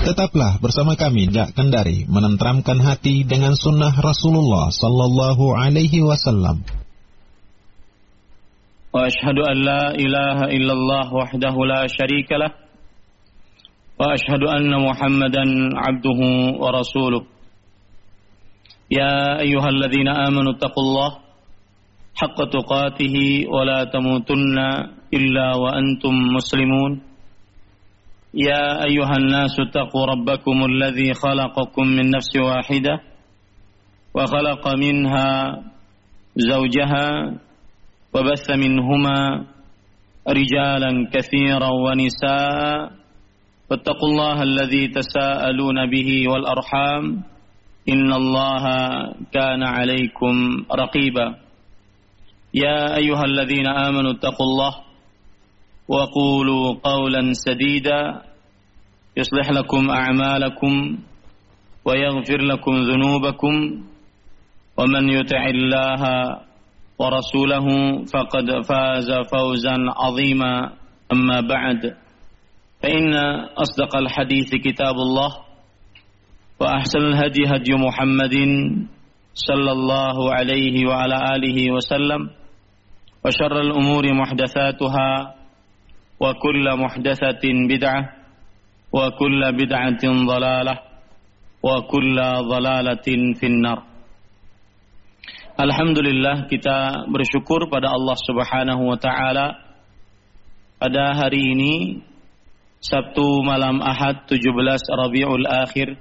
Tetaplah bersama kami Dak Kendari menenteramkan hati dengan sunnah Rasulullah sallallahu alaihi wasallam. Wa ashhadu an la ilaha illallah wahdahu la syarika lah wa ashhadu anna Muhammadan abduhu wa rasuluh. Ya ayyuhalladzina amanu taqullaha haqqa tuqatih wa la tamutunna illa wa antum muslimun. يا أيها الناس اتقوا ربكم الذي خلقكم من نفس واحدة وخلق منها زوجها وبث منهما رجالا كثيرا ونساء واتقوا الله الذي تساءلون به والأرحام إن الله كان عليكم رقيبا يا أيها الذين آمنوا اتقوا الله وقولوا قولا سديدا يصلح لكم أعمالكم ويغفر لكم ذنوبكم ومن يطع الله ورسوله فقد فاز فوزا عظيما أما بعد فإن أصدق الحديث كتاب الله وأحسن الهدي هدي محمد صلى الله عليه وعلى آله وسلم وشر الأمور محدثاتها وكل محدثة بدعة وكل بدعة ضلالة وكل ضلالة في النار. Alhamdulillah, kita bersyukur pada Allah Subhanahu wa taala pada hari ini Sabtu malam Ahad 17 Rabiul Akhir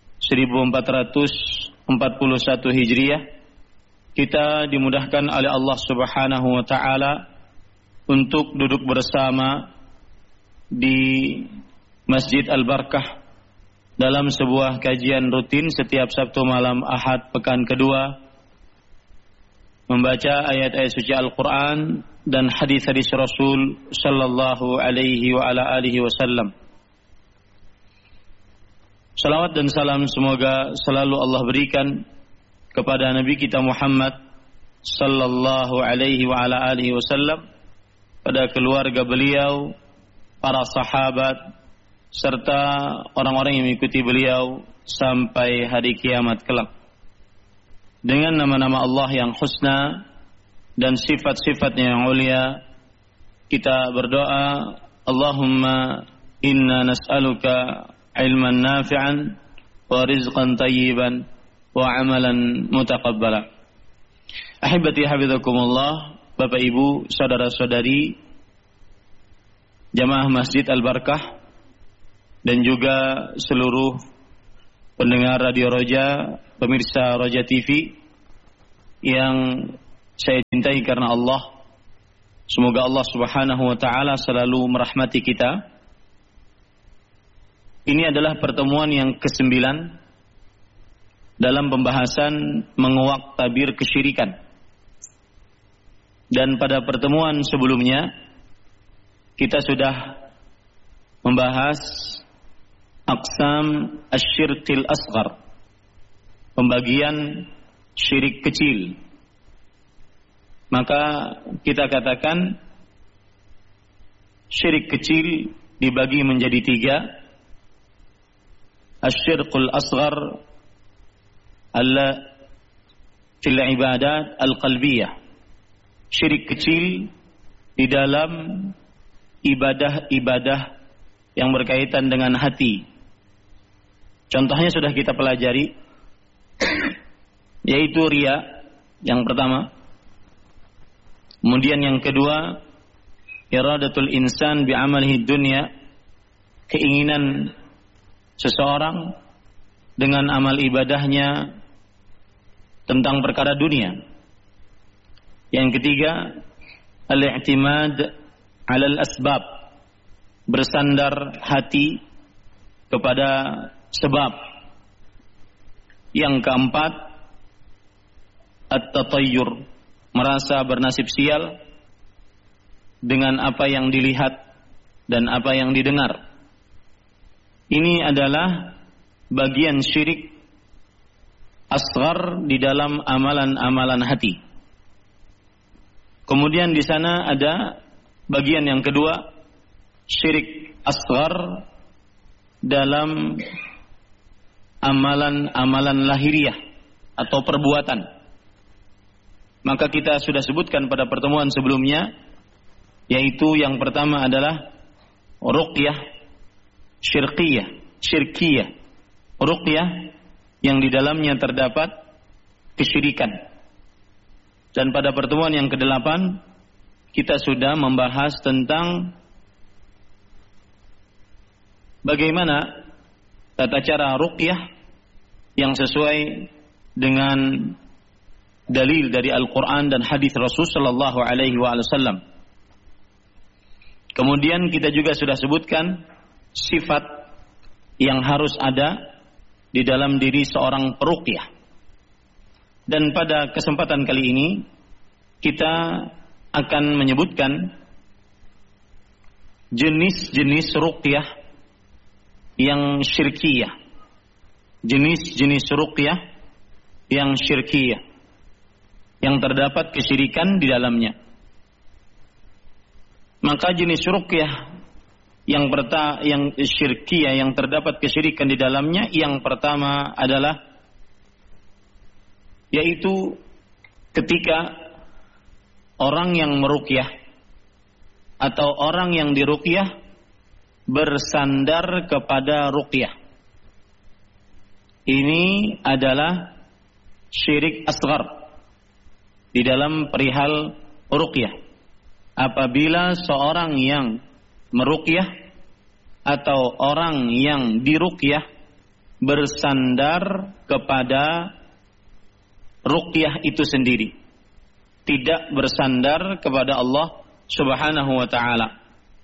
1441 Hijriah, kita dimudahkan oleh Allah Subhanahu wa taala untuk duduk bersama di Masjid Al-Barkah dalam sebuah kajian rutin setiap Sabtu malam Ahad pekan kedua, membaca ayat-ayat suci Al-Quran dan hadis-hadis Rasul sallallahu alaihi wa ala alihi wasallam. Salawat dan salam semoga selalu Allah berikan kepada Nabi kita Muhammad sallallahu alaihi wa ala alihi wasallam, pada keluarga beliau, para sahabat, serta orang-orang yang mengikuti beliau sampai hari kiamat kelak. Dengan nama-nama Allah yang husna dan sifat-sifatnya yang mulia, kita berdoa, Allahumma inna nas'aluka ilman nafi'an wa rizqan tayyiban wa amalan mutaqabbala. Ahibati hafizakumullah, Bapak Ibu, saudara-saudari jamaah Masjid Al-Barkah dan juga seluruh pendengar Radio Roja, pemirsa Roja TV yang saya cintai karena Allah. Semoga Allah Subhanahu wa taala selalu merahmati kita. Ini adalah pertemuan yang ke-9 dalam pembahasan menguak tabir kesyirikan. Dan pada pertemuan sebelumnya kita sudah membahas aqsam asyirkil asghar, pembagian syirik kecil. Maka kita katakan syirik kecil dibagi menjadi 3. Asyirkul asghar alla fil ibadat al-qalbiyah, syirik kecil di dalam ibadah-ibadah yang berkaitan dengan hati. Contohnya sudah kita pelajari, yaitu riya yang pertama. Kemudian yang kedua, iradatul insan bi'amalihi dunya, keinginan seseorang dengan amal ibadahnya tentang perkara dunia. Yang ketiga, al-i'timad 'alal asbab, bersandar hati kepada sebab. Yang keempat, at-tatayyur, merasa bernasib sial dengan apa yang dilihat dan apa yang didengar. Ini adalah bagian syirik asghar di dalam amalan-amalan hati. Kemudian di sana ada bagian yang kedua, syirik asghar dalam amalan-amalan lahiriah atau perbuatan. Maka kita sudah sebutkan pada pertemuan sebelumnya, yaitu yang pertama adalah ruqyah syirkiyah. Ruqyah yang di dalamnya terdapat kesyirikan. Dan pada pertemuan yang ke-8 kita sudah membahas tentang bagaimana tata cara ruqyah yang sesuai dengan dalil dari Al-Quran dan hadis Rasul sallallahu alaihi wasallam. Kemudian kita juga sudah sebutkan sifat yang harus ada di dalam diri seorang peruqyah. Dan pada kesempatan kali ini kita akan menyebutkan jenis-jenis ruqyah yang syirkiyah. Jenis-jenis ruqyah yang syirkiyah, yang terdapat kesyirikan di dalamnya. Maka jenis ruqyah yang syirkiyah yang terdapat kesyirikan di dalamnya, yang pertama adalah yaitu ketika orang yang meruqyah atau orang yang diruqyah bersandar kepada ruqyah. Ini adalah syirik asghar di dalam perihal ruqyah. Apabila seorang yang meruqyah atau orang yang diruqyah bersandar kepada ruqyah itu sendiri, tidak bersandar kepada Allah Subhanahu wa ta'ala,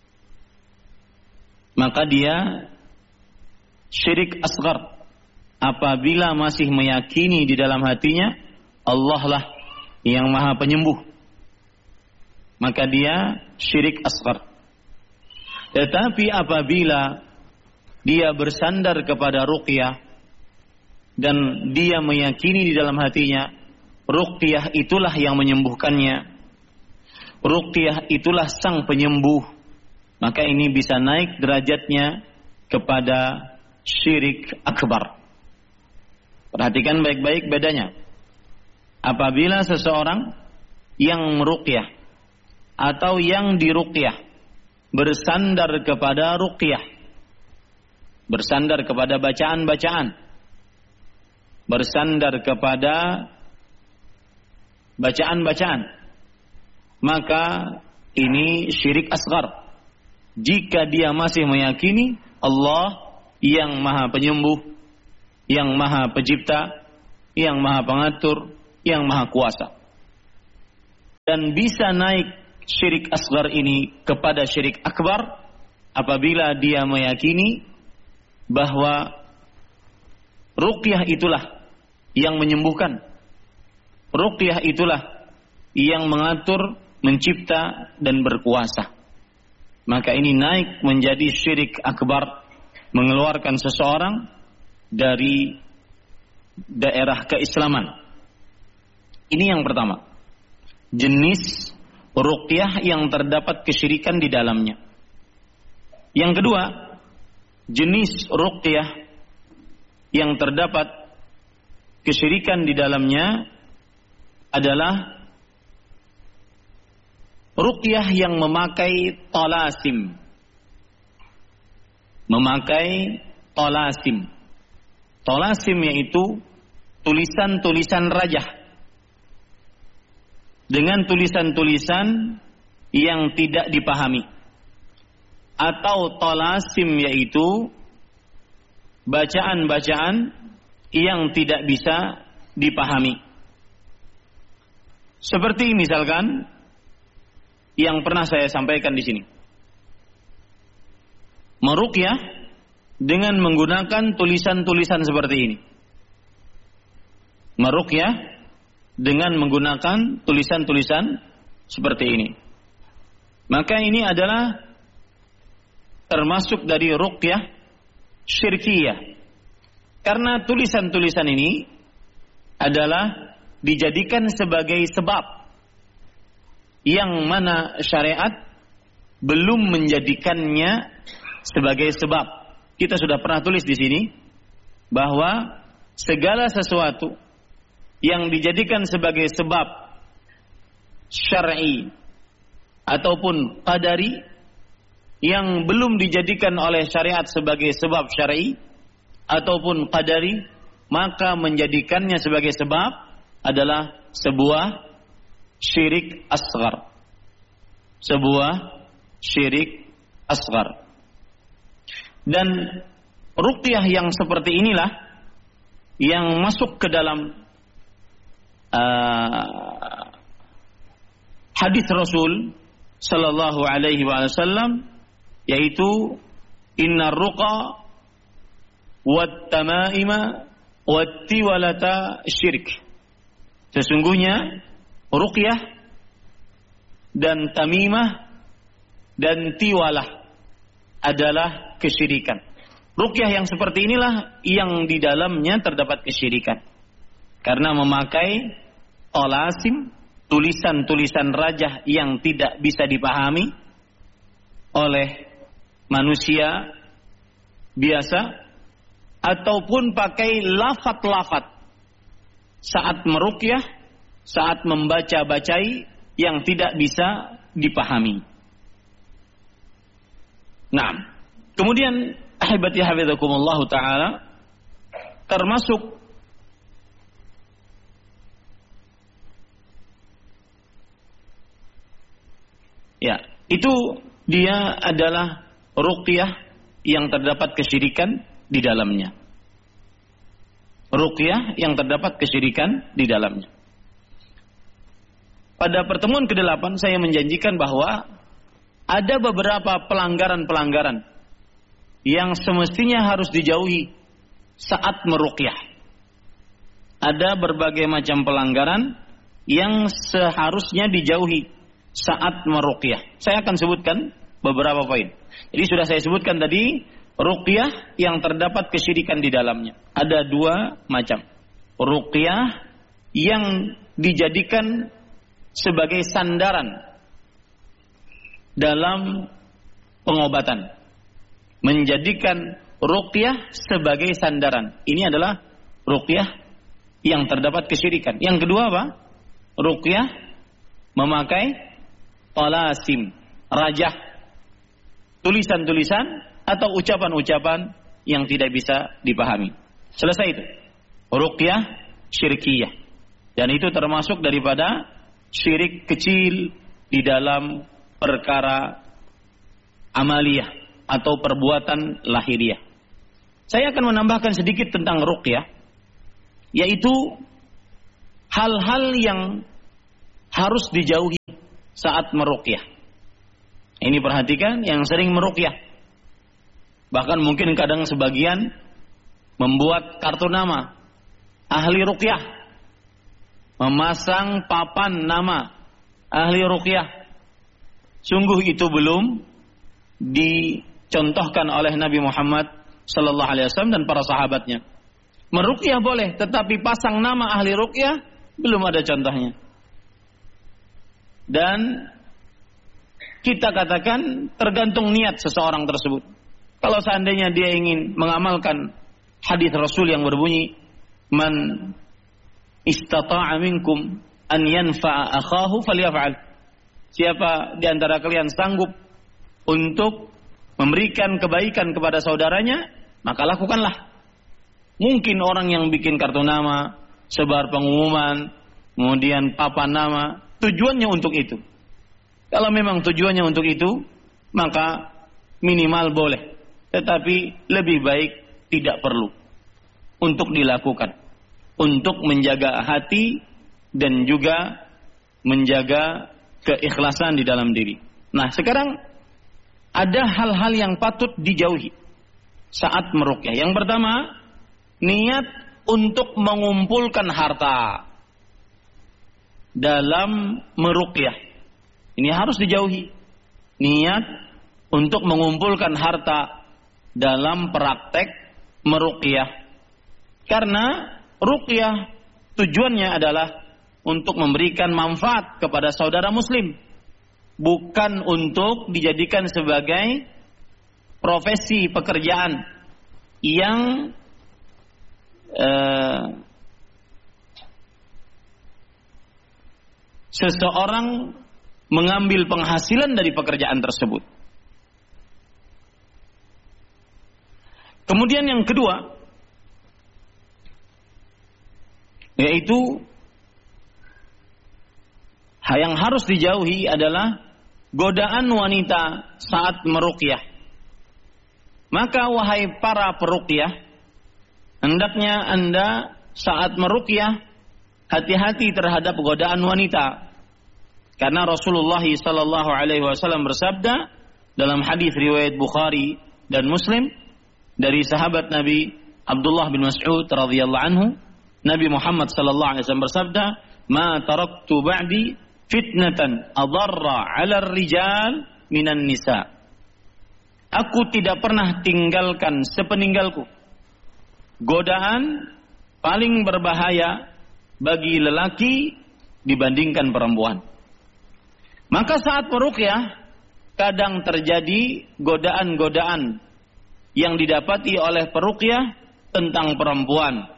maka dia syirik asghar. Apabila masih meyakini di dalam hatinya Allah lah yang maha penyembuh, maka dia syirik asghar. Tetapi apabila dia bersandar kepada ruqyah dan dia meyakini di dalam hatinya ruqyah itulah yang menyembuhkannya, ruqyah itulah sang penyembuh, maka ini bisa naik derajatnya kepada syirik akbar. Perhatikan baik-baik bedanya. Apabila seseorang yang meruqyah atau yang diruqyah bersandar kepada ruqyah, bersandar kepada bacaan-bacaan, bersandar kepada bacaan-bacaan, maka ini syirik asghar. Jika dia masih meyakini Allah yang maha penyembuh, yang maha pencipta, yang maha pengatur, yang maha kuasa. Dan bisa naik syirik asghar ini kepada syirik akbar apabila dia meyakini bahwa ruqyah itulah yang menyembuhkan, ruqyah itulah yang mengatur, mencipta dan berkuasa. Maka ini naik menjadi syirik akbar, mengeluarkan seseorang dari daerah keislaman. Ini yang pertama, jenis ruqyah yang terdapat kesyirikan di dalamnya. Yang kedua, jenis ruqyah yang terdapat kesyirikan di dalamnya adalah ruqyah yang memakai talasim. Memakai talasim. Talasim yaitu tulisan-tulisan rajah, dengan tulisan-tulisan yang tidak dipahami. Atau talasim yaitu bacaan-bacaan yang tidak bisa dipahami. Seperti misalkan yang pernah saya sampaikan di sini. Meruqyah dengan menggunakan tulisan-tulisan seperti ini. Meruqyah dengan menggunakan tulisan-tulisan seperti ini. Maka ini adalah termasuk dari ruqyah syirkiyah. Karena tulisan-tulisan ini adalah dijadikan sebagai sebab yang mana syariat belum menjadikannya sebagai sebab. kita sudah pernah tulis di sini bahwa segala sesuatu yang dijadikan sebagai sebab syar'i ataupun qadari yang belum dijadikan oleh syariat sebagai sebab syar'i ataupun qadari, maka menjadikannya sebagai sebab adalah sebuah syirik asghar. Sebuah syirik asghar. Dan ruqyah yang seperti inilah yang masuk ke dalam hadis Rasul sallallahu alaihi wasallam, yaitu innar ruqa wat tamaima wat tiwalata syirik. Sesungguhnya ruqyah dan tamimah dan tiwalah adalah kesyirikan. Ruqyah yang seperti inilah yang di dalamnya terdapat kesyirikan. Karena memakai talasim, tulisan-tulisan rajah yang tidak bisa dipahami oleh manusia biasa, ataupun pakai lafat-lafat saat meruqyah, saat membaca-bacai yang tidak bisa dipahami. Nah, kemudian ahibati hafizakumullah ta'ala, termasuk ya, itu dia adalah ruqyah yang terdapat kesyirikan di dalamnya. Ruqyah yang terdapat kesyirikan di dalamnya. Pada pertemuan ke-8 saya menjanjikan bahwa ada beberapa pelanggaran-pelanggaran yang semestinya harus dijauhi saat meruqyah. Ada berbagai macam pelanggaran yang seharusnya dijauhi saat meruqyah. Saya akan sebutkan beberapa poin. Jadi sudah saya sebutkan tadi, ruqyah yang terdapat kesyirikan di dalamnya. Ada 2 macam. Ruqyah yang dijadikan sebagai sandaran dalam pengobatan. Menjadikan ruqyah sebagai sandaran. Ini adalah ruqyah yang terdapat kesyirikan. Yang kedua apa? Ruqyah memakai talasim, rajah, tulisan-tulisan atau ucapan-ucapan yang tidak bisa dipahami. Selesai itu. Ruqyah syirkiyah. Dan itu termasuk daripada syirik kecil di dalam perkara amaliyah atau perbuatan lahiriah. Saya akan menambahkan sedikit tentang ruqyah, yaitu hal-hal yang harus dijauhi saat meruqyah. Ini perhatikan yang sering meruqyah. Bahkan mungkin kadang sebagian membuat kartu nama ahli ruqyah, memasang papan nama ahli ruqyah. Sungguh itu belum dicontohkan oleh Nabi Muhammad sallallahu alaihi wasallam dan para sahabatnya. Meruqyah boleh, tetapi pasang nama ahli ruqyah belum ada contohnya. Dan kita katakan tergantung niat seseorang tersebut. Kalau seandainya dia ingin mengamalkan hadis Rasul yang berbunyi, man istata'a minkum an yanfa'a akhahu falyaf'al. Siapa di antara kalian sanggup untuk memberikan kebaikan kepada saudaranya, maka lakukanlah. Mungkin orang yang bikin kartu nama, sebar pengumuman, kemudian papan nama, tujuannya untuk itu. Kalau memang tujuannya untuk itu, maka minimal boleh. Tetapi lebih baik tidak perlu untuk dilakukan. Untuk menjaga hati dan juga menjaga keikhlasan di dalam diri. Nah, sekarang ada hal-hal yang patut dijauhi saat meruqyah. Yang pertama, niat untuk mengumpulkan harta dalam meruqyah. Ini harus dijauhi. Niat untuk mengumpulkan harta dalam praktek meruqyah. Karena ruqyah tujuannya adalah untuk memberikan manfaat kepada saudara muslim, bukan untuk dijadikan sebagai profesi pekerjaan yang seseorang mengambil penghasilan dari pekerjaan tersebut. Kemudian yang kedua, yaitu yang harus dijauhi adalah godaan wanita saat meruqyah. Maka wahai para peruqyah, hendaknya Anda saat meruqyah hati-hati terhadap godaan wanita. Karena Rasulullah sallallahu alaihi wasallam bersabda dalam hadis riwayat Bukhari dan Muslim dari sahabat Nabi Abdullah bin Mas'ud radhiyallahu anhu, Nabi Muhammad sallallahu alaihi wasallam bersabda, "Ma taraktu ba'di fitnatan adarra 'ala ar-rijal minan nisa." Aku tidak pernah tinggalkan sepeninggalku godaan paling berbahaya bagi lelaki dibandingkan perempuan. Maka saat meruqyah kadang terjadi godaan-godaan yang didapati oleh peruqyah tentang perempuan.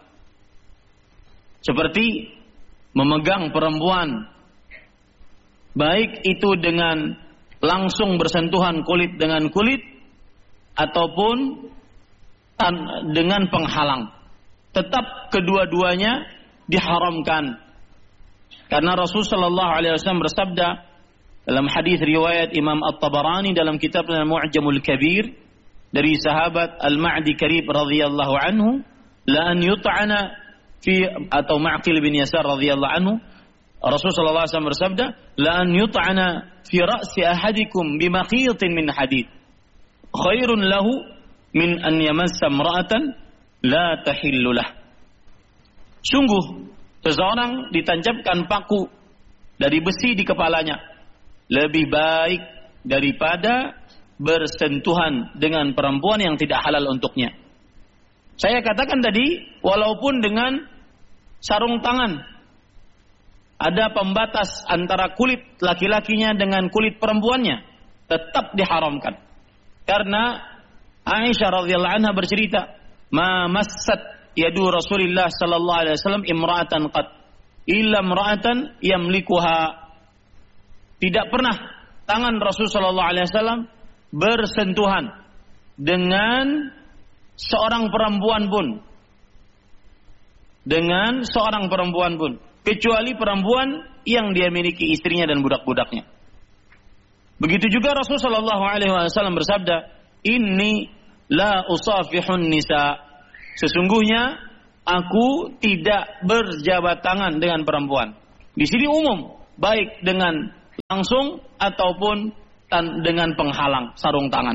Seperti memegang perempuan, baik itu dengan langsung bersentuhan kulit dengan kulit ataupun dengan penghalang. Tetap kedua-duanya diharamkan. Karena Rasulullah sallallahu alaihi wasallam bersabda dalam hadis riwayat Imam At-Tabarani dalam kitabnya Mu'jamul Kabir dari sahabat Al-Ma'di Karib radhiyallahu anhu, la an yut'ana fi atau Ma'qil bin Yasar radhiyallahu anhu, Rasulullah sallallahu alaihi wasallam bersabda, la an yut'ana fi ra'si ahadikum bimakhitin min hadid khairun lahu min an yamassa imra'atan la tahillu lah. Sungguh seseorang ditancapkan paku dari besi di kepalanya lebih baik daripada bersentuhan dengan perempuan yang tidak halal untuknya. Saya katakan tadi, walaupun dengan sarung tangan ada pembatas antara kulit laki-lakinya dengan kulit perempuannya, tetap diharamkan. Karena Aisyah radhiyallahu anha bercerita, "Ma massat yadu Rasulillah sallallahu alaihi wasallam imra'atan qad illa imra'atan yamlikuha." Tidak pernah tangan Rasul sallallahu alaihi wasallam bersentuhan dengan seorang perempuan pun, kecuali perempuan yang dia miliki istrinya dan budak-budaknya. Begitu juga Rasul sallallahu alaihi wasallam bersabda, "Inni la usafihun nisa." Sesungguhnya aku tidak berjabat tangan dengan perempuan. Di sini umum, baik dengan langsung ataupun dengan penghalang sarung tangan.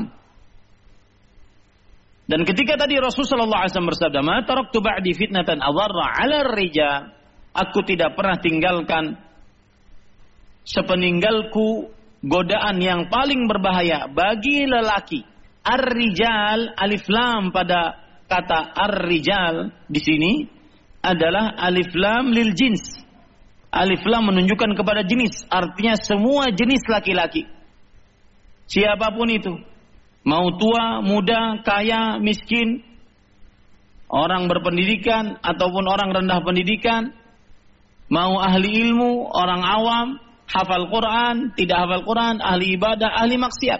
Dan ketika tadi Rasulullah sallallahu alaihi wasallam bersabda, "Ma taraktu ba'di fitnatan adarra 'ala ar-rijal." Aku tidak pernah tinggalkan sepeninggalku godaan yang paling berbahaya bagi lelaki. Ar-rijal, alif lam pada kata ar-rijal di sini adalah alif lam lil jins. Alif lam menunjukkan kepada jenis, artinya semua jenis laki-laki. Siapapun itu, mau tua, muda, kaya, miskin, orang berpendidikan ataupun orang rendah pendidikan, mau ahli ilmu, orang awam, hafal Quran, tidak hafal Quran, ahli ibadah, ahli maksiat.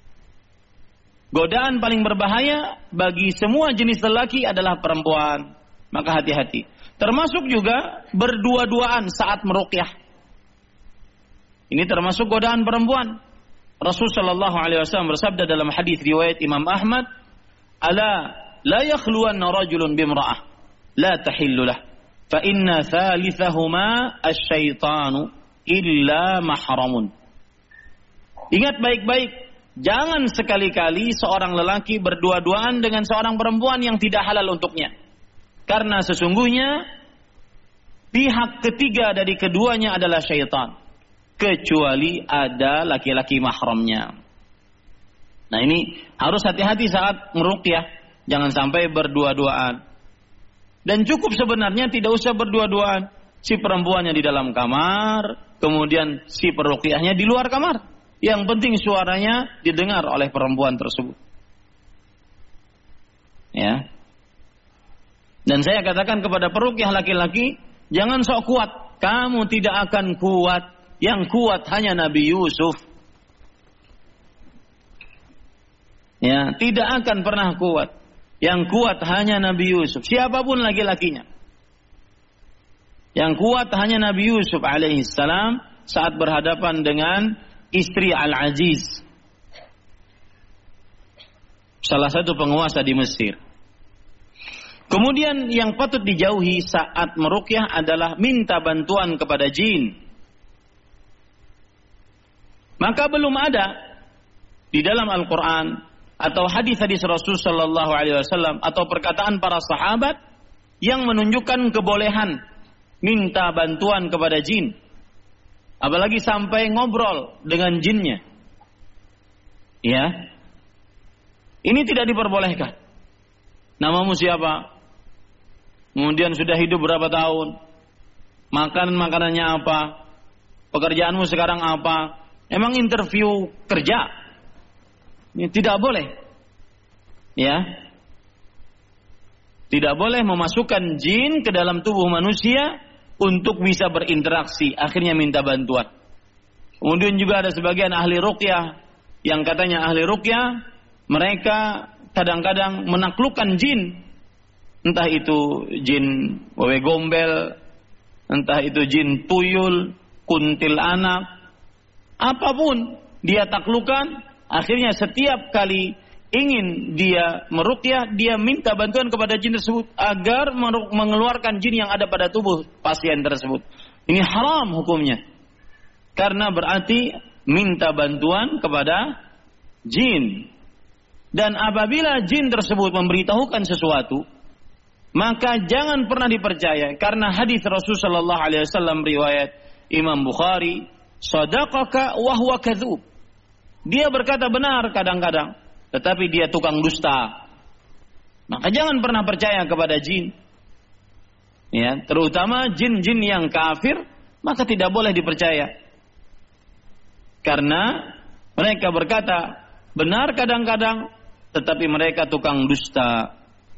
Godaan paling berbahaya bagi semua jenis lelaki adalah perempuan. Maka hati-hati. Termasuk juga berdua-duaan saat meruqyah. Ini termasuk godaan perempuan. Rasul sallallahu alaihi wasallam bersabda dalam hadis riwayat Imam Ahmad, "Ala la yakhluwanna rajulun bimra'ah la tahillu lah, fa inna thalithahuma asy-syaitanu illa mahramun." Ingat baik-baik, jangan sekali-kali seorang lelaki berdua-duaan dengan seorang perempuan yang tidak halal untuknya. Karena sesungguhnya pihak ketiga dari keduanya adalah syaitan, kecuali ada laki-laki mahramnya. Nah ini harus hati-hati saat meruqyah, jangan sampai berdua-duaan. Dan cukup sebenarnya tidak usah berdua-duaan. Si perempuannya di dalam kamar, kemudian si peruqyahnya di luar kamar. Yang penting suaranya didengar oleh perempuan tersebut. Ya. Dan saya katakan kepada peruqyah laki-laki, jangan sok kuat. Kamu tidak akan kuat. Yang kuat hanya Nabi Yusuf. Ya, tidak akan pernah kuat. Yang kuat hanya Nabi Yusuf. Siapapun laki-lakinya. Yang kuat hanya Nabi Yusuf alaihissalam saat berhadapan dengan istri Al-Aziz, salah satu penguasa di Mesir. Kemudian yang patut dijauhi saat meruqyah adalah minta bantuan kepada jin. Maka belum ada di dalam Al-Quran atau hadis-hadis Rasul Sallallahu Alaihi Wasallam atau perkataan para sahabat yang menunjukkan kebolehan minta bantuan kepada jin, apalagi sampai ngobrol dengan jinnya. Ya, ini tidak diperbolehkan. Namamu siapa? Kemudian sudah hidup berapa tahun? Makanannya apa? Pekerjaanmu sekarang apa? Emang interview kerja? Ini tidak boleh. Ya. Tidak boleh memasukkan jin ke dalam tubuh manusia untuk bisa berinteraksi. Akhirnya minta bantuan. Kemudian juga ada sebagian ahli ruqyah yang katanya ahli ruqyah, mereka kadang-kadang menaklukkan jin. Entah itu jin wewe gombel, entah itu jin tuyul, kuntil anak, apapun dia taklukkan. Akhirnya setiap kali ingin dia meruqyah, dia minta bantuan kepada jin tersebut agar mengeluarkan jin yang ada pada tubuh pasien tersebut. Ini haram hukumnya. Karena berarti minta bantuan kepada jin. Dan apabila jin tersebut memberitahukan sesuatu, maka jangan pernah dipercaya, karena hadis Rasul sallallahu alaihi wasallam riwayat Imam Bukhari, sadaqaka wa huwa kadzub. Dia berkata benar kadang-kadang, tetapi dia tukang dusta. Maka jangan pernah percaya kepada jin. Ya, terutama jin-jin yang kafir, maka tidak boleh dipercaya. Karena mereka berkata benar kadang-kadang, tetapi mereka tukang dusta.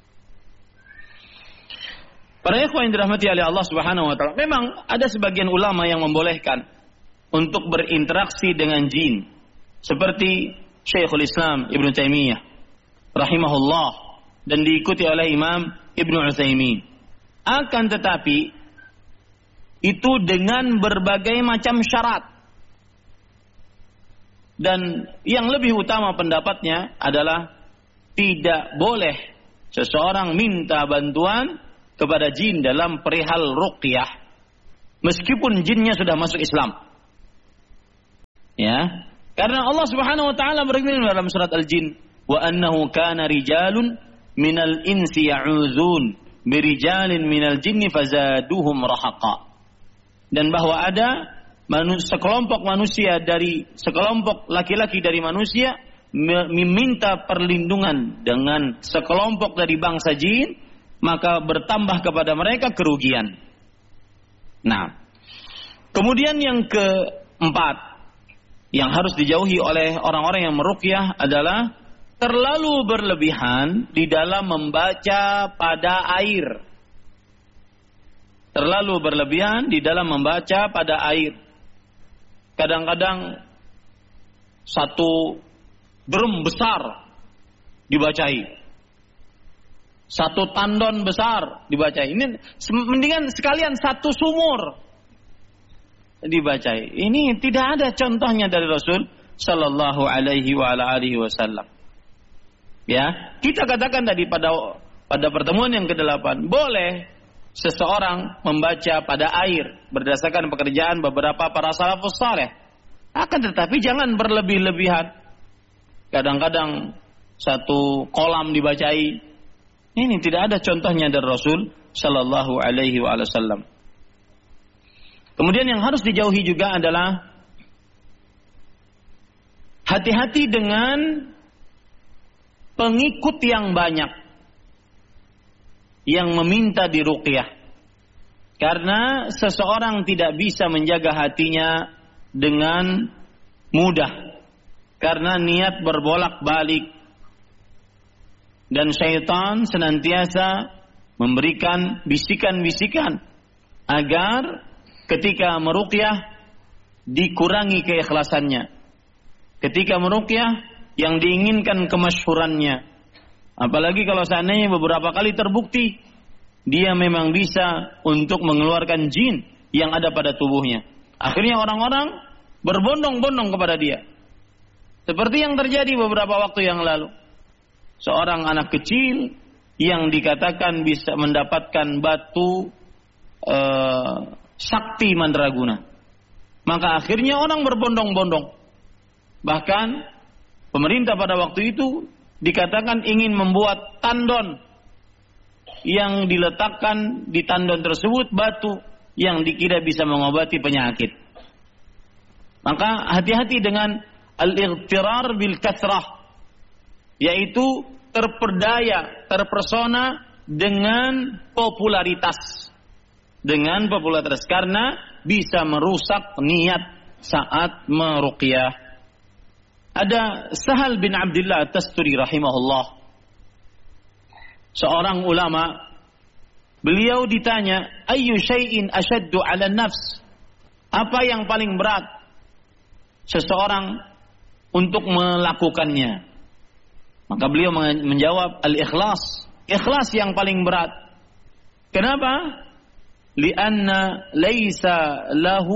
Para ikhwan yang dirahmati oleh Allah Subhanahu wa taala, memang ada sebagian ulama yang membolehkan untuk berinteraksi dengan jin. Seperti Syekhul Islam Ibnu Taimiyah rahimahullah dan diikuti oleh Imam Ibnu Utsaimin. Akan tetapi itu dengan berbagai macam syarat. Dan yang lebih utama pendapatnya adalah tidak boleh seseorang minta bantuan kepada jin dalam perihal ruqyah meskipun jinnya sudah masuk Islam. Ya, karena Allah Subhanahu wa taala berfirman dalam surat Al-Jin, "Wa annahu kana rijalun minal insi ya'udzun birijalin minal jinni fazaduhum rahaqa." Dan bahwa ada sekelompok manusia dari sekelompok laki-laki dari manusia meminta perlindungan dengan sekelompok dari bangsa jin, maka bertambah kepada mereka kerugian. Nah, kemudian yang keempat yang harus dijauhi oleh orang-orang yang meruqyah adalah terlalu berlebihan di dalam membaca pada air. Terlalu berlebihan di dalam membaca pada air. Kadang-kadang satu drum besar dibacai. Satu tandon besar dibacai. Ini mendingan sekalian satu sumur dibacai. Ini tidak ada contohnya dari Rasul sallallahu alaihi wa ala alihi wasallam. Ya, kita katakan tadi pada pertemuan yang ke-8, boleh seseorang membaca pada air berdasarkan pekerjaan beberapa para salafus saleh. Akan tetapi jangan berlebih-lebihan. Kadang-kadang satu kolam dibacai. Ini tidak ada contohnya dari Rasul sallallahu alaihi wasallam. Kemudian yang harus dijauhi juga adalah hati-hati dengan pengikut yang banyak yang meminta diruqyah. Karena seseorang tidak bisa menjaga hatinya dengan mudah. Karena niat berbolak-balik. Dan syaitan senantiasa memberikan bisikan-bisikan agar ketika meruqyah dikurangi keikhlasannya. Ketika meruqyah yang diinginkan kemasyhurannya. Apalagi kalau seandainya beberapa kali terbukti dia memang bisa untuk mengeluarkan jin yang ada pada tubuhnya. Akhirnya orang-orang berbondong-bondong kepada dia. Seperti yang terjadi beberapa waktu yang lalu. Seorang anak kecil yang dikatakan bisa mendapatkan batu sakti mandraguna. Maka akhirnya orang berbondong-bondong. Bahkan pemerintah pada waktu itu dikatakan ingin membuat tandon yang diletakkan di tandon tersebut batu yang dikira bisa mengobati penyakit. Maka hati-hati dengan al-ightirar bil kathrah, yaitu terperdaya, terpesona dengan popularitas. Dengan popularitas, karena bisa merusak niat saat meruqyah. Ada Sahal bin Abdullah Tasturi rahimahullah, seorang ulama. Beliau ditanya, ayyu syai'in ashaddu 'ala nafs? Apa yang paling berat seseorang untuk melakukannya? Maka beliau menjawab, al-ikhlas. Ikhlas yang paling berat. Kenapa? Lianna laysa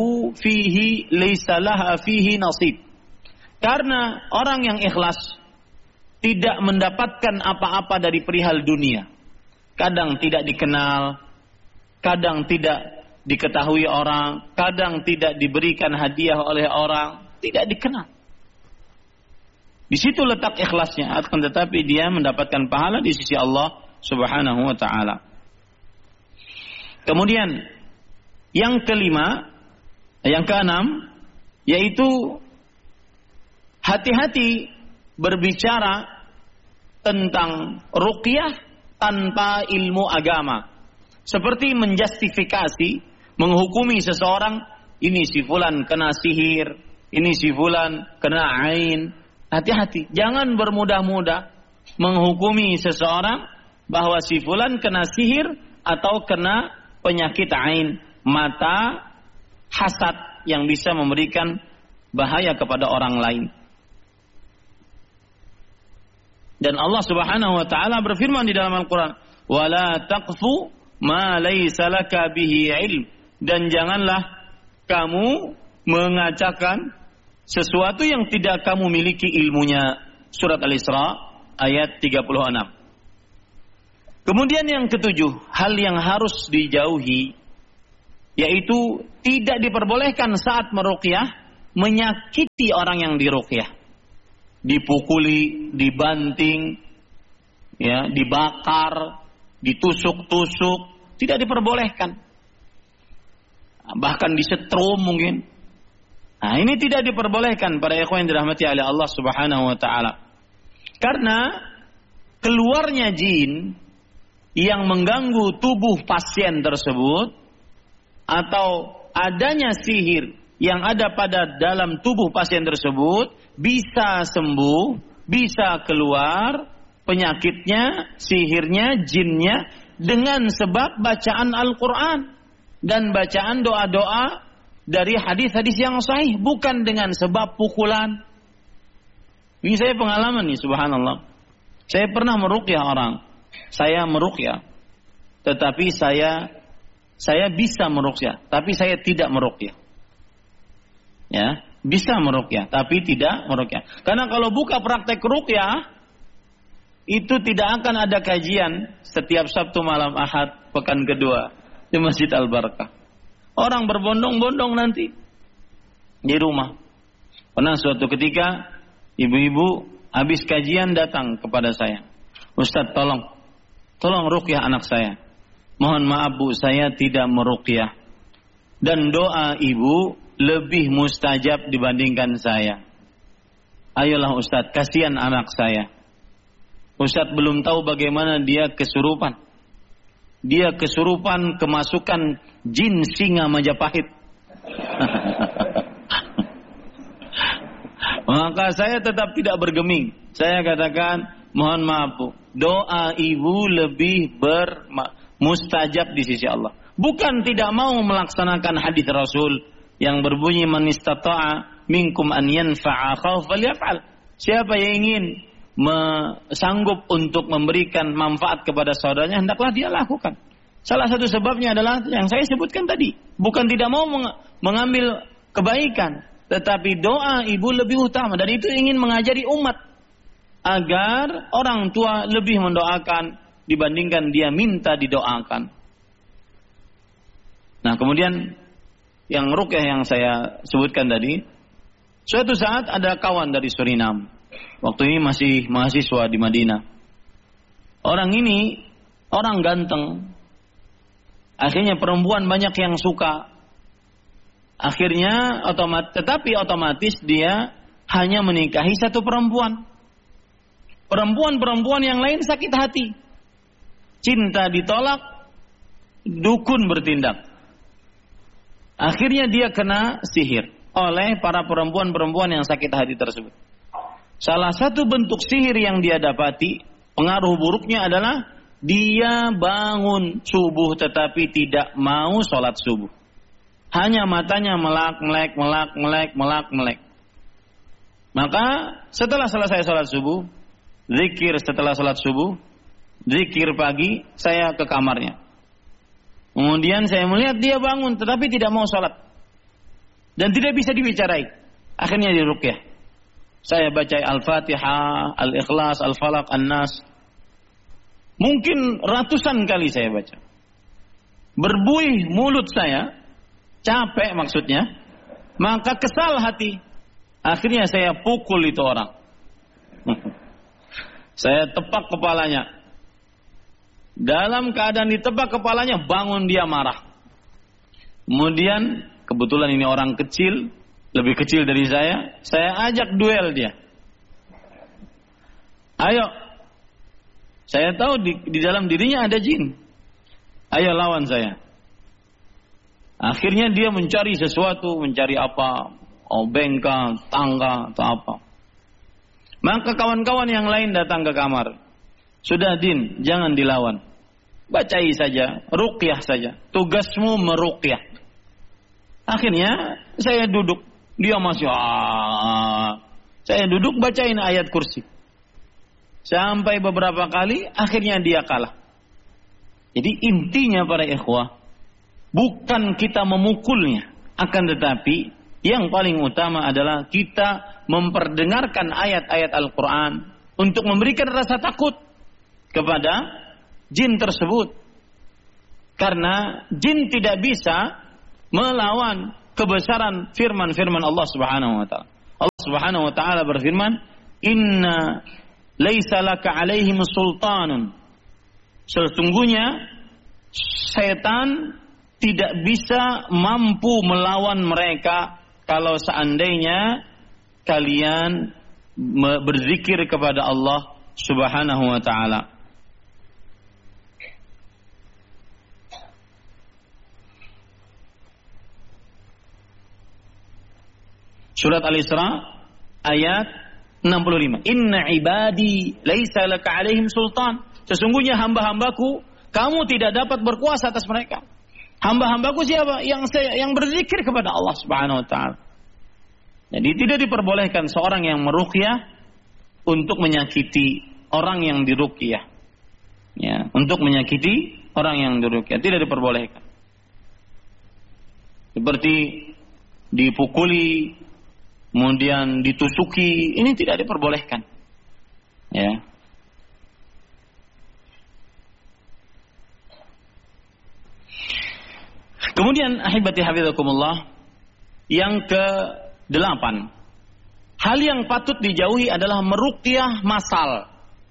laha fihi nasib. Karena orang yang ikhlas tidak mendapatkan apa-apa dari perihal dunia. Kadang tidak dikenal, kadang tidak diketahui orang, kadang tidak diberikan hadiah oleh orang, tidak dikenal. Di situ letak ikhlasnya, akan tetapi dia mendapatkan pahala di sisi Allah Subhanahu wa taala. Kemudian yang keenam yaitu hati-hati berbicara tentang ruqyah tanpa ilmu agama. Seperti menjustifikasi, menghukumi seseorang, ini si fulan kena sihir, ini si fulan kena ain. Hati-hati, jangan bermudah-mudah menghukumi seseorang bahwa si fulan kena sihir atau kena penyakit ain, mata, hasad yang bisa memberikan bahaya kepada orang lain. Dan Allah Subhanahu wa taala berfirman di dalam Al-Qur'an, "Wala taqfu ma laysa laka bihi ilm." Dan janganlah kamu mengacakkan sesuatu yang tidak kamu miliki ilmunya. Surat Al-Isra ayat 36. Kemudian yang ketujuh, hal yang harus dijauhi yaitu tidak diperbolehkan saat meruqyah menyakiti orang yang diruqyah. Dipukuli, dibanting, ya, dibakar, ditusuk-tusuk, tidak diperbolehkan. Bahkan disetrum mungkin. Nah, ini tidak diperbolehkan para ikhwan yang dirahmati oleh Allah Subhanahu wa taala. Karena keluarnya jin yang mengganggu tubuh pasien tersebut atau adanya sihir yang ada pada dalam tubuh pasien tersebut bisa sembuh, bisa keluar penyakitnya, sihirnya, jinnya dengan sebab bacaan Al-Quran dan bacaan doa-doa dari hadis-hadis yang sahih, bukan dengan sebab pukulan. Ini saya pengalaman nih, subhanallah. Saya pernah meruqyah orang. Saya meruqyah, tetapi saya bisa meruqyah, tapi saya tidak meruqyah. Ya, bisa meruqyah, tapi tidak meruqyah. Karena kalau buka praktek ruqyah, itu tidak akan ada kajian setiap Sabtu malam Ahad pekan kedua di Masjid Al-Barakah. Orang berbondong-bondong nanti di rumah. Pernah suatu ketika ibu-ibu habis kajian datang kepada saya, "Ustaz, tolong ruqyah anak saya. Mohon maaf Bu, saya tidak meruqyah. Dan doa ibu lebih mustajab dibandingkan saya. Ayolah Ustaz, kasihan anak saya. Ustaz belum tahu bagaimana dia kesurupan. Dia kesurupan kemasukan jin singa Majapahit." Maka saya tetap tidak bergeming. Saya katakan, mohon maaf Bu, doa ibu lebih mustajab di sisi Allah. Bukan tidak mau melaksanakan hadis Rasul yang berbunyi man istata'a minkum an yanfa'a akhahu falyaf'al. Siapa yang ingin sanggup untuk memberikan manfaat kepada saudaranya, hendaklah dia lakukan. Salah satu sebabnya adalah yang saya sebutkan tadi. Bukan tidak mau mengambil kebaikan, tetapi doa ibu lebih utama. Dan itu ingin mengajari umat agar orang tua lebih mendoakan dibandingkan dia minta didoakan. Nah, kemudian yang ruqyah yang saya sebutkan tadi, suatu saat ada kawan dari Suriname. Waktu ini masih mahasiswa di Madinah. Orang ini orang ganteng. Akhirnya perempuan banyak yang suka. Akhirnya tetapi otomatis dia hanya menikahi satu perempuan. Perempuan-perempuan yang lain sakit hati. Cinta ditolak, dukun bertindak. Akhirnya dia kena sihir oleh para perempuan-perempuan yang sakit hati tersebut. Salah satu bentuk sihir yang dia dapati, pengaruh buruknya adalah dia bangun subuh tetapi tidak mau sholat subuh. Hanya matanya melek. Maka setelah selesai sholat subuh, zikir setelah sholat subuh, zikir pagi, saya ke kamarnya. Kemudian saya melihat dia bangun tetapi tidak mau sholat. Dan tidak bisa dibicarai. Akhirnya diruqyah. Saya baca Al-Fatihah, Al-Ikhlas, Al-Falaq, An-Nas. Mungkin ratusan kali saya baca. Berbuih mulut saya, capek maksudnya, maka kesal hati. Akhirnya saya pukul itu orang. Saya tepak kepalanya. Dalam keadaan ditebak kepalanya, bangun dia marah. Kemudian, kebetulan ini orang kecil, lebih kecil dari saya ajak duel dia. Ayo, saya tahu di dalam dirinya ada jin. Ayo lawan saya. Akhirnya dia mencari sesuatu, mencari apa, bengkel, tangga, atau apa. Maka kawan-kawan yang lain datang ke kamar. Sudah Din, jangan dilawan. Bacai saja, ruqyah saja. Tugasmu meruqyah. Akhirnya saya duduk. Dia masih Saya duduk bacain ayat kursi. Sampai beberapa kali akhirnya dia kalah. Jadi intinya para ikhwah, bukan kita memukulnya, akan tetapi yang paling utama adalah kita memperdengarkan ayat-ayat Al-Quran untuk memberikan rasa takut kepada jin tersebut. Karena jin tidak bisa melawan kebesaran firman-firman Allah Subhanahu wa taala. Allah Subhanahu wa taala berfirman, "Inna laisa laka 'alaihim sultanun." Sesungguhnya setan tidak bisa mampu melawan mereka kalau seandainya kalian berzikir kepada Allah Subhanahu wa taala. Surat Al-Isra ayat 65. Inna ibadi laisa laka 'alaihim sultan. Sesungguhnya hamba-hambaku, kamu tidak dapat berkuasa atas mereka. Hamba-hambaku siapa? Yang berzikir kepada Allah Subhanahu wa taala. Jadi tidak diperbolehkan seorang yang meruqyah untuk menyakiti orang yang diruqyah. Ya, untuk menyakiti orang yang diruqyah tidak diperbolehkan. Seperti dipukuli, kemudian ditusuki, ini tidak diperbolehkan. Ya. Kemudian ahibati hafizakumullah, yang ke-8, hal yang patut dijauhi adalah meruqyah massal.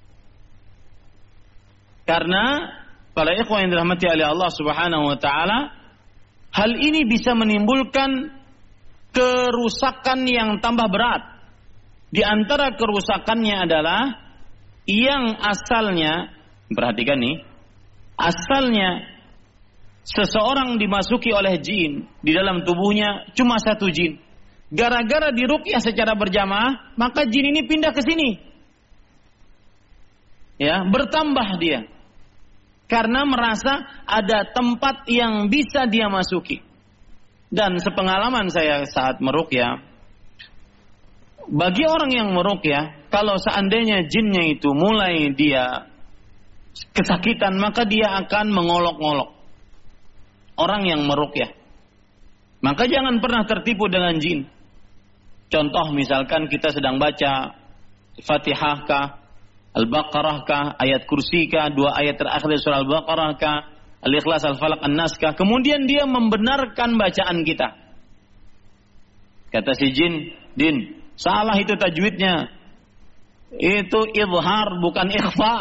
Karena para ikhwan yang dirahmati oleh Allah Subhanahu wa taala, hal ini bisa menimbulkan kerusakan yang tambah berat. Di antara kerusakannya adalah yang asalnya, perhatikan nih, asalnya seseorang dimasuki oleh jin di dalam tubuhnya cuma satu jin. Gara-gara diruqyah secara berjamaah, maka jin ini pindah ke sini. Ya, bertambah dia. karena merasa ada tempat yang bisa dia masuki. Dan sepengalaman saya saat meruqyah, bagi orang yang meruqyah, kalau seandainya jinnya itu mulai dia kesakitan, maka dia akan mengolok-ngolok orang yang meruqyah. Maka jangan pernah tertipu dengan jin. Contoh misalkan kita sedang baca Fatihah kah, Al-Baqarah kah, ayat kursi kah, 2 ayat terakhir dari surah Al-Baqarah kah, Al-Ikhlas, Al-Falaq, An-Nas kah, kemudian dia membenarkan bacaan kita. Kata si jin, Din, salah itu tajwidnya. Itu izhar bukan ikhfa.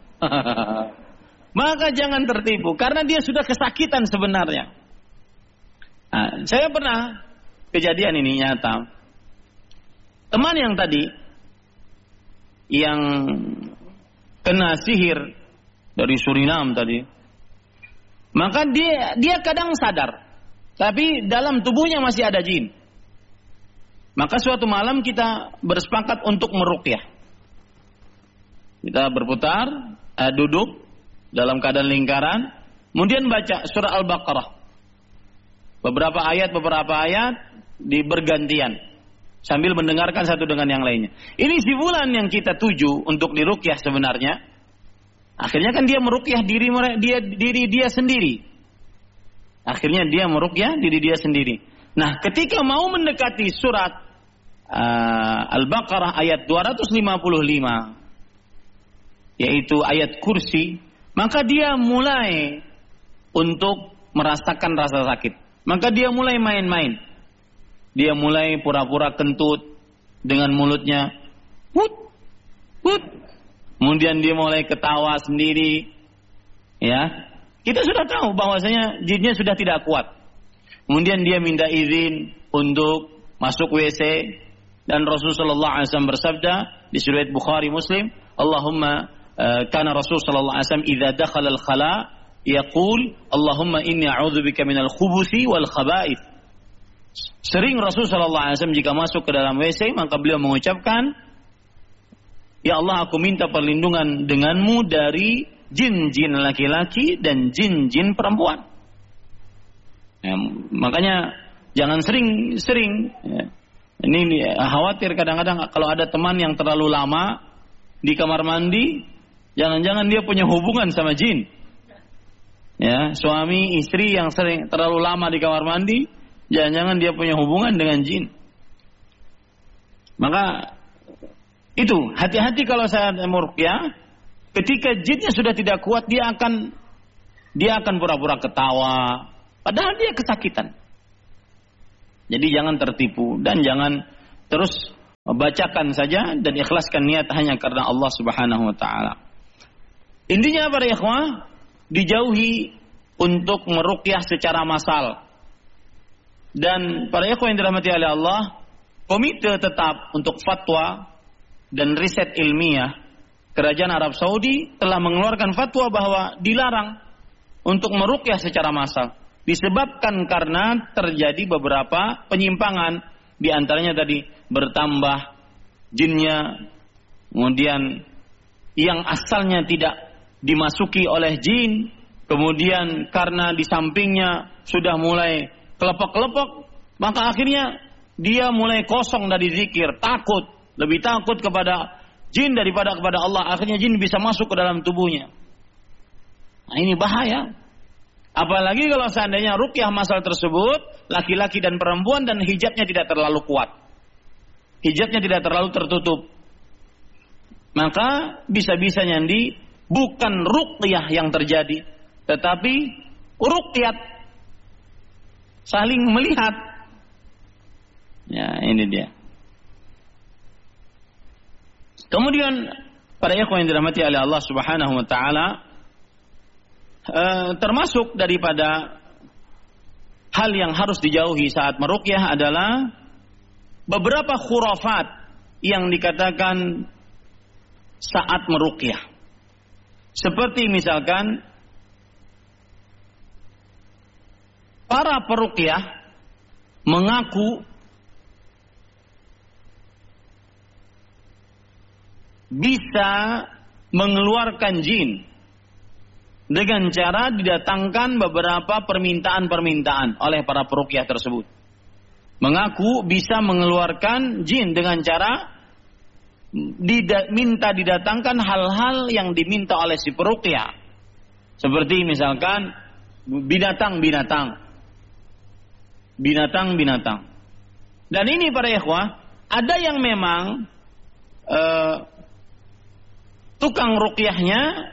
Maka jangan tertipu karena dia sudah kesakitan sebenarnya. Nah, saya pernah kejadian ini nyata. Teman yang tadi yang kena sihir dari Suriname tadi, maka dia kadang sadar, tapi dalam tubuhnya masih ada jin. Maka suatu malam kita bersepakat untuk meruqyah. Kita berputar, duduk dalam keadaan lingkaran, kemudian baca surah Al-Baqarah. Beberapa ayat bergantian sambil mendengarkan satu dengan yang lainnya. Ini si fulan yang kita tuju untuk diruqyah sebenarnya. Akhirnya kan dia meruqyah diri dia sendiri. Akhirnya dia meruqyah diri dia sendiri. Nah, ketika mau mendekati surat Al-Baqarah ayat 255, yaitu ayat kursi, maka dia mulai untuk merasakan rasa sakit. Maka dia mulai main-main. Dia mulai pura-pura kentut dengan mulutnya. Wut, wut. Kemudian dia mulai ketawa sendiri. Ya, kita sudah tahu bahwasanya jinnya sudah tidak kuat. Kemudian dia minta izin untuk masuk WC. Dan Rasulullah SAW bersabda di riwayat Bukhari Muslim, Allahumma kana Rasul sallallahu alaihi wasallam idza dakhala al-khala yaqul Allahumma inni a'udzubika minal khubuthi wal khaba'ith. Sering Rasul sallallahu alaihi wasallam jika masuk ke dalam WC maka beliau mengucapkan, ya Allah, aku minta perlindungan denganmu dari jin-jin laki-laki dan jin-jin perempuan. Ya, makanya jangan sering-sering. Ya. Ini khawatir kadang-kadang kalau ada teman yang terlalu lama di kamar mandi, jangan-jangan dia punya hubungan sama jin. Ya, suami istri yang sering terlalu lama di kamar mandi, jangan-jangan dia punya hubungan dengan jin. Maka itu, hati-hati kalau saya meruqyah, ketika jinnya sudah tidak kuat, dia akan pura-pura ketawa, padahal dia kesakitan. Jadi jangan tertipu dan jangan terus bacakan saja dan ikhlaskan niat hanya karena Allah Subhanahu wa taala. Intinya para ikhwah, dijauhi untuk meruqyah secara massal. Dan para ikhwah yang dirahmati oleh Allah, komite tetap untuk fatwa dan riset ilmiah Kerajaan Arab Saudi telah mengeluarkan fatwa bahwa dilarang untuk meruqyah secara massal. Disebabkan karena terjadi beberapa penyimpangan, di antaranya tadi bertambah jinnya, kemudian yang asalnya tidak dimasuki oleh jin, kemudian karena di sampingnya sudah mulai kelepek-kelepek, maka akhirnya dia mulai kosong dari zikir, lebih takut kepada jin daripada kepada Allah, akhirnya jin bisa masuk ke dalam tubuhnya. Nah, ini bahaya. Apalagi kalau seandainya ruqyah massal tersebut laki-laki dan perempuan dan hijabnya tidak terlalu kuat. Hijabnya tidak terlalu tertutup. Maka bisa-bisanya bukan ruqyah yang terjadi, tetapi ruqyat, saling melihat. Ya, ini dia. Kemudian para ikhwan yang dirahmati oleh Allah Subhanahu wa taala, termasuk daripada hal yang harus dijauhi saat meruqyah adalah beberapa khurafat yang dikatakan saat meruqyah. Seperti misalkan para peruqyah mengaku bisa mengeluarkan jin dengan cara didatangkan beberapa permintaan-permintaan oleh para peruqyah tersebut. Mengaku bisa mengeluarkan jin dengan cara minta didatangkan hal-hal yang diminta oleh si peruqyah. Seperti misalkan binatang-binatang. Dan ini para ikhwah, ada yang memang tukang ruqyahnya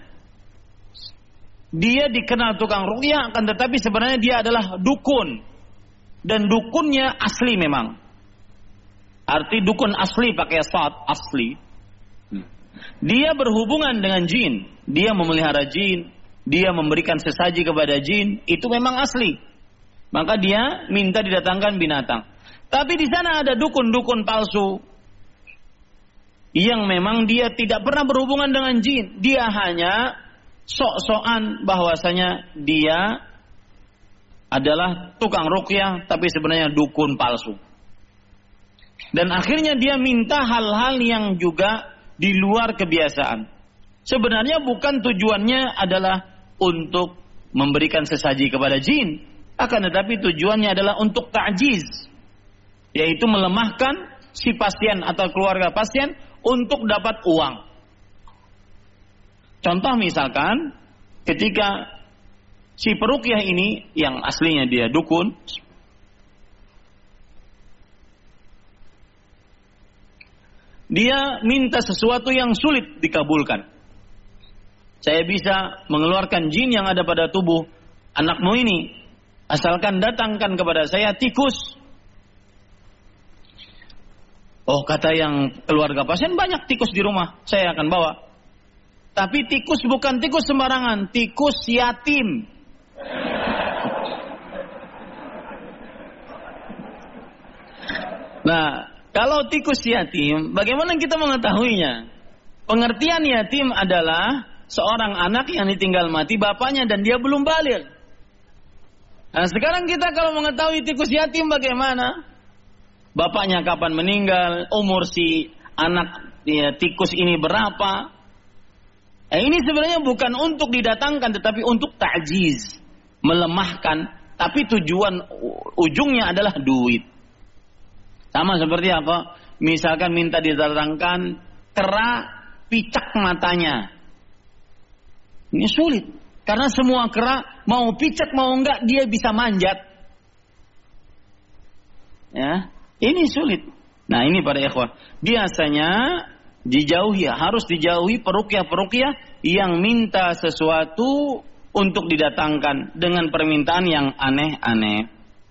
dia dikenal tukang ruqyah, akan tetapi sebenarnya dia adalah dukun. Dan dukunnya asli memang. Arti dukun asli pakai sad, asli. Dia berhubungan dengan jin. Dia memelihara jin. Dia memberikan sesaji kepada jin. Itu memang asli. Maka dia minta didatangkan binatang. Tapi di sana ada dukun-dukun palsu. Yang memang dia tidak pernah berhubungan dengan jin. Dia hanya sok-sokan bahwasanya dia adalah tukang ruqyah, tapi sebenarnya dukun palsu. Dan akhirnya dia minta hal-hal yang juga di luar kebiasaan. Sebenarnya bukan tujuannya adalah untuk memberikan sesaji kepada jin, akan tetapi tujuannya adalah untuk ta'jiz, yaitu melemahkan si pasien atau keluarga pasien untuk dapat uang. Contoh misalkan ketika si peruqyah ini yang aslinya dia dukun, dia minta sesuatu yang sulit dikabulkan. Saya bisa mengeluarkan jin yang ada pada tubuh anakmu ini, asalkan datangkan kepada saya tikus. Oh, kata yang keluarga pasien, banyak tikus di rumah, saya akan bawa. Tapi tikus bukan tikus sembarangan, tikus yatim. Nah, kalau tikus yatim, bagaimana kita mengetahuinya? Pengertian yatim adalah seorang anak yang ditinggal mati bapaknya dan dia belum baligh. Nah, sekarang kita kalau mengetahui tikus yatim bagaimana? Bapaknya kapan meninggal, umur si anak tikus ini berapa? Ini sebenarnya bukan untuk didatangkan, tetapi untuk ta'jiz, melemahkan. Tapi tujuan ujungnya adalah duit. Sama seperti apa? Misalkan minta didatangkan kera picak matanya. Ini sulit. Karena semua kera mau picak mau enggak dia bisa manjat. Ya, ini sulit. Nah, ini para ikhwah. Biasanya dijauhi, harus dijauhi peruqyah-peruqyah yang minta sesuatu untuk didatangkan dengan permintaan yang aneh-aneh.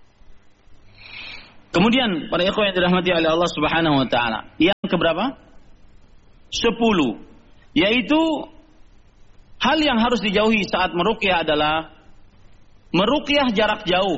Kemudian para ikhwan yang dirahmati oleh Allah Subhanahu wa taala, yang keberapa? 10. Yaitu hal yang harus dijauhi saat meruqyah adalah meruqyah jarak jauh.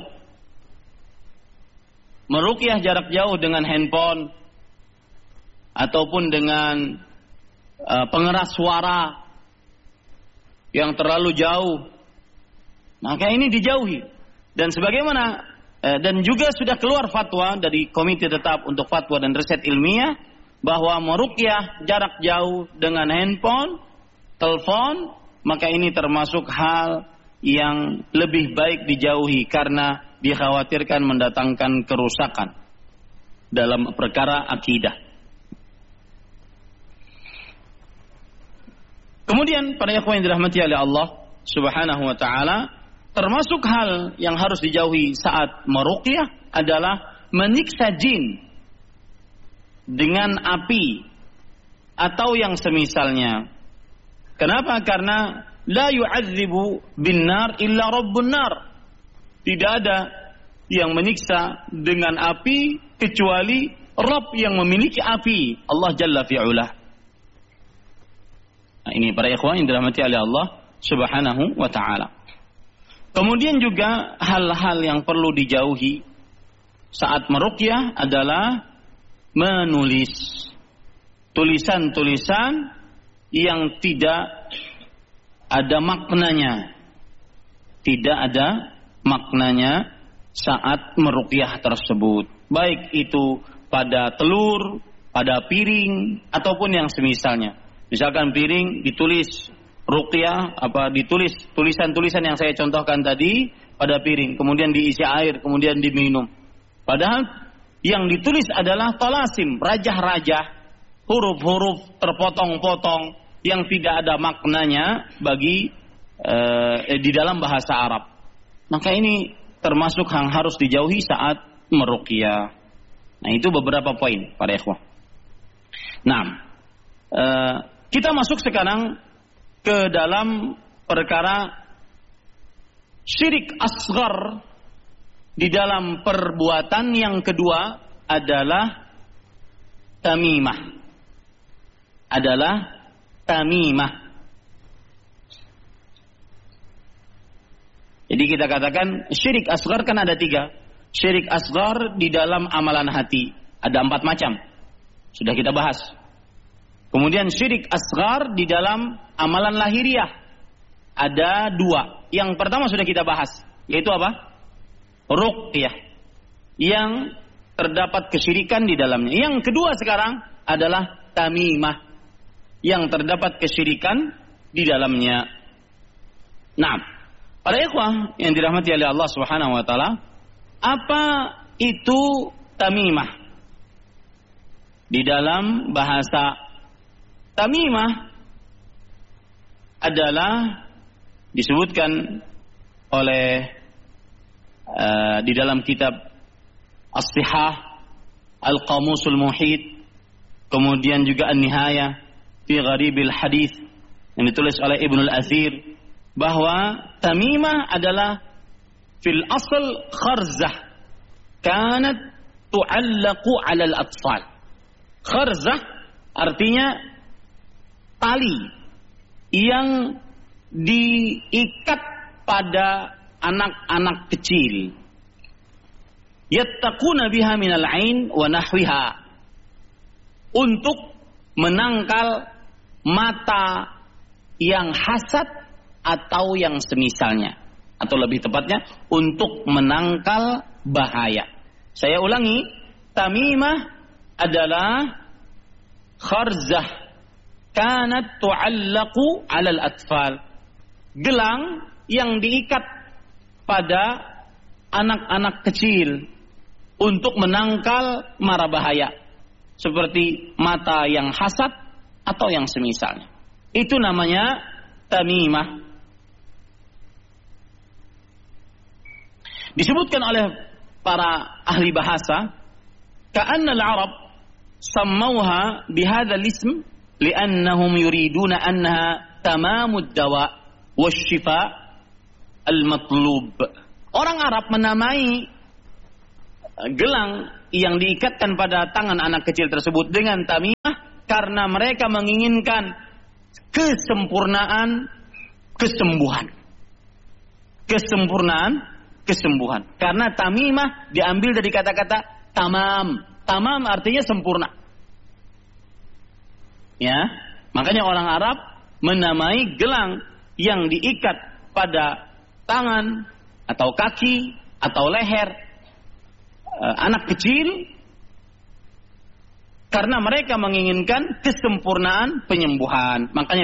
Meruqyah jarak jauh dengan handphone ataupun dengan pengeras suara yang terlalu jauh. Maka ini dijauhi. Dan sebagaimana dan juga sudah keluar fatwa dari Komite Tetap untuk Fatwa dan Riset Ilmiah bahwa meruqyah jarak jauh dengan handphone, telepon, maka ini termasuk hal yang lebih baik dijauhi karena dikhawatirkan mendatangkan kerusakan dalam perkara akidah. Kemudian para ikhwan yang dirahmati oleh Allah Subhanahu wa taala, termasuk hal yang harus dijauhi saat meruqyah adalah menyiksa jin dengan api atau yang semisalnya. Kenapa? Karena la yu'adzibu bin nar illa rabbun nar. Tidak ada yang menyiksa dengan api kecuali Rabb yang memiliki api, Allah Jalla fi'ulah. Nah, ini para ikhwan yang dirahmati oleh Allah Subhanahu wa taala. Kemudian juga hal-hal yang perlu dijauhi saat meruqyah adalah menulis tulisan-tulisan yang tidak ada maknanya. Tidak ada maknanya saat meruqyah tersebut. Baik itu pada telur, pada piring, ataupun yang semisalnya. Misalkan piring ditulis ruqyah ditulis tulisan-tulisan yang saya contohkan tadi pada piring, kemudian diisi air, kemudian diminum. Padahal yang ditulis adalah talasim, rajah-rajah, huruf-huruf terpotong-potong yang tidak ada maknanya bagi di dalam bahasa Arab. Maka ini termasuk yang harus dijauhi saat meruqyah. Nah, itu beberapa poin para ikhwah. Nah, kita masuk sekarang ke dalam perkara syirik asghar. Di dalam perbuatan yang kedua adalah tamimah. Jadi kita katakan syirik asghar kan ada 3. Syirik asghar di dalam amalan hati ada 4 macam. Sudah kita bahas. Kemudian syirik asghar di dalam amalan lahiriah ada 2. Yang pertama sudah kita bahas, yaitu apa? Ruqyah, yang terdapat kesyirikan di dalamnya. Yang kedua sekarang adalah tamimah, yang terdapat kesyirikan di dalamnya. Nah, para ikhwah yang dirahmati oleh Allah Subhanahu wa taala, apa itu tamimah? Di dalam bahasa, tamimah adalah disebutkan oleh di dalam kitab As-Sihah, Al-Qamusul Muhit, kemudian juga An-Nihayah fi Gharibil Hadits yang ditulis oleh Ibnu Al-Athir, bahwa tamimah adalah fil asl kharzah kanat tu'allaqu 'ala al-atfal. Kharzah artinya tali yang diikat pada anak-anak kecil. Yattaquna biha minal 'ain wa nahwiha, untuk menangkal mata yang hasad atau yang semisalnya, atau lebih tepatnya untuk menangkal bahaya. Saya ulangi, tamimah adalah kharzah kanat tu'allaqu 'alal atfal, gelang yang diikat pada anak-anak kecil untuk menangkal mara bahaya seperti mata yang hasad atau yang semisalnya. Itu namanya tamimah. Disebutkan oleh para ahli bahasa, ka'anna al-Arab sammauha bihadzal ism li'annahum yuriduna annaha tamamud dawa wasyifa al-matlub. Orang Arab menamai gelang yang diikatkan pada tangan anak kecil tersebut dengan tamimah karena mereka menginginkan kesempurnaan kesembuhan. Kesembuhan. Karena tamimah diambil dari kata-kata tamam. Tamam artinya sempurna. Ya, makanya orang Arab menamai gelang yang diikat pada tangan atau kaki atau leher anak kecil karena mereka menginginkan kesempurnaan penyembuhan. Makanya